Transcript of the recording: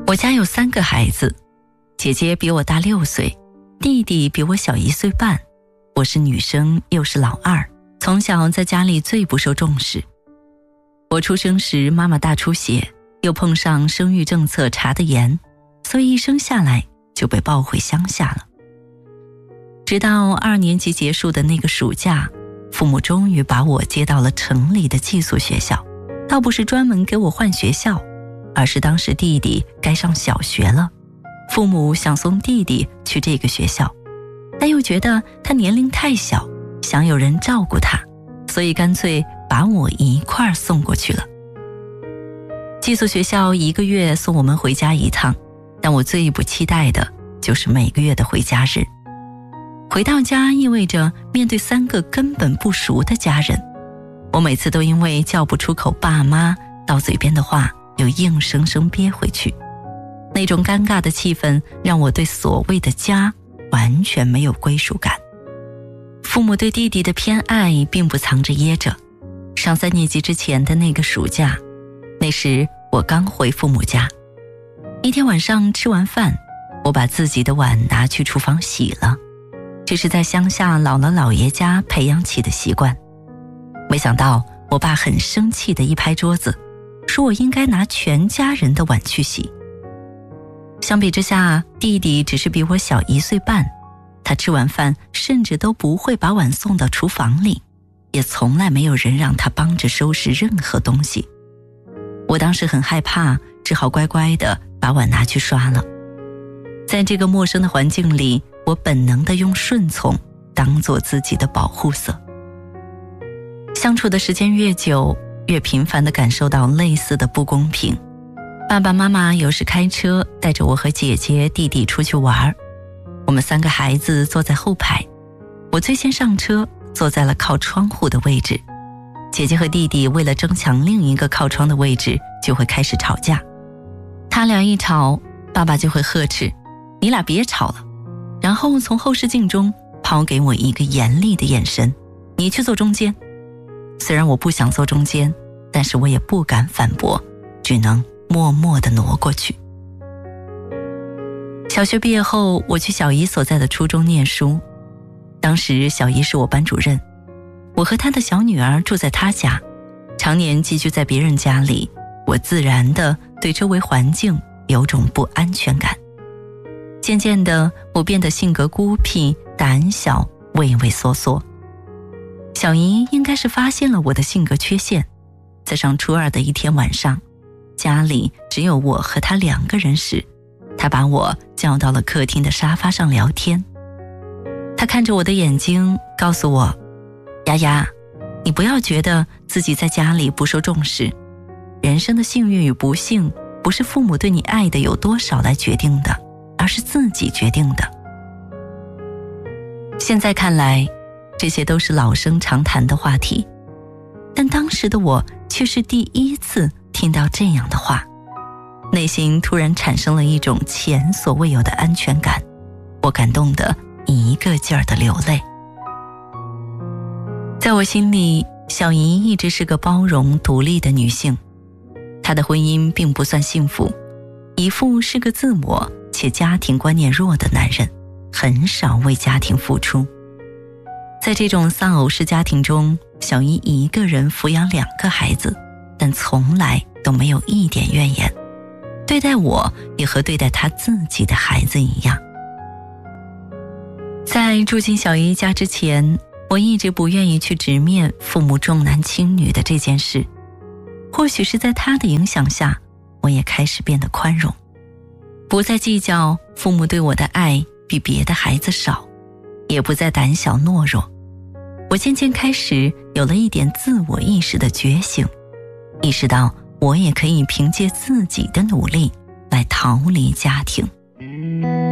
我家有3个孩子，姐姐比我大6岁，弟弟比我小1岁半，我是女生又是老2，从小在家里最不受重视。我出生时妈妈大出血，又碰上生育政策查得严，所以一生下来就被抱回乡下了。直到2年级结束的那个暑假，父母终于把我接到了城里的寄宿学校，倒不是专门给我换学校，而是当时弟弟该上小学了，父母想送弟弟去这个学校，但又觉得他年龄太小，想有人照顾他，所以干脆把我一块儿送过去了。寄宿学校1个月送我们回家1趟，但我最不期待的就是每个月的回家日。回到家意味着面对3个根本不熟的家人，我每次都因为叫不出口爸妈，到嘴边的话又硬生生憋回去。那种尴尬的气氛让我对所谓的家完全没有归属感。父母对弟弟的偏爱并不藏着掖着。上3年级之前的那个暑假，那时我刚回父母家。一天晚上吃完饭，我把自己的碗拿去厨房洗了，这是在乡下姥姥姥爷家培养起的习惯。没想到我爸很生气地一拍桌子，说我应该拿全家人的碗去洗。相比之下，弟弟只是比我小1岁半，他吃完饭甚至都不会把碗送到厨房里，也从来没有人让他帮着收拾任何东西。我当时很害怕，只好乖乖地把碗拿去刷了。在这个陌生的环境里，我本能地用顺从当做自己的保护色。相处的时间越久，越频繁地感受到类似的不公平。爸爸妈妈有时开车带着我和姐姐弟弟出去玩，我们3个孩子坐在后排，我最先上车，坐在了靠窗户的位置。姐姐和弟弟为了争抢另一个靠窗的位置，就会开始吵架。他俩一吵，爸爸就会呵斥：“你俩别吵了。”然后从后视镜中抛给我一个严厉的眼神：“你去坐中间。”虽然我不想坐中间，但是我也不敢反驳，只能默默地挪过去。小学毕业后，我去小姨所在的初中念书。当时小姨是我班主任，我和她的小女儿住在她家，常年寄居在别人家里，我自然地对周围环境有种不安全感。渐渐的，我变得性格孤僻、胆小、畏畏缩缩。小姨应该是发现了我的性格缺陷，在上初2的一天晚上，家里只有我和她2个人时，她把我叫到了客厅的沙发上聊天。她看着我的眼睛，告诉我：“丫丫，你不要觉得自己在家里不受重视，人生的幸运与不幸不是父母对你爱的有多少来决定的，而是自己决定的。”现在看来，这些都是老生常谈的话题，但当时的我却是第1次听到这样的话，内心突然产生了一种前所未有的安全感，我感动得一个劲儿地流泪。在我心里，小姨一直是个包容独立的女性，她的婚姻并不算幸福，姨父是个自我且家庭观念弱的男人，很少为家庭付出。在这种丧偶式家庭中，小姨一个人抚养2个孩子，但从来都没有一点怨言，对待我也和对待她自己的孩子一样。在住进小姨家之前，我一直不愿意去直面父母重男轻女的这件事。或许是在她的影响下，我也开始变得宽容，不再计较父母对我的爱比别的孩子少，也不再胆小懦弱。我渐渐开始有了一点自我意识的觉醒，意识到我也可以凭借自己的努力来逃离家庭。